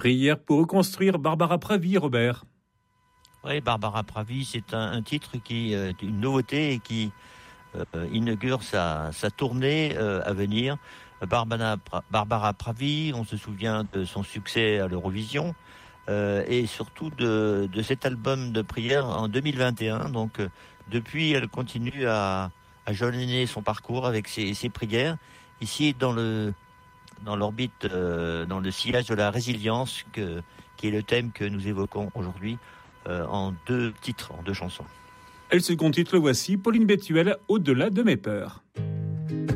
Prière pour reconstruire Barbara Pravi, Robert. Oui, Barbara Pravi, c'est un titre qui est une nouveauté et qui inaugure sa tournée à venir. Barbara Pravi, on se souvient de son succès à l'Eurovision et surtout de cet album de prière en 2021. Donc depuis, elle continue à jalonner son parcours avec ses prières. Ici, dans l'orbite, dans le sillage de la résilience, qui est le thème que nous évoquons aujourd'hui en 2 titres, en 2 chansons. Et le second titre, le voici, Pauline Bétuel, Au-delà de mes peurs.